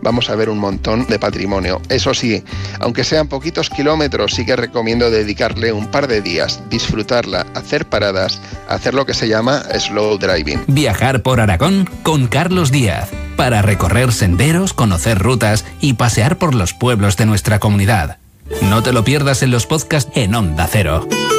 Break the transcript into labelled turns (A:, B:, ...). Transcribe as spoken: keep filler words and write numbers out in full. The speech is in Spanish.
A: vamos a ver un montón de patrimonio. Eso sí, aunque sean poquitos kilómetros, sí que recomiendo dedicarle un par de días, disfrutarla, hacer paradas, hacer lo que se llama slow driving.
B: Viajar por Aragón con Carlos Díaz, para recorrer senderos, conocer rutas y pasear por los pueblos de nuestra comunidad. No te lo pierdas en los podcasts en Onda Cero.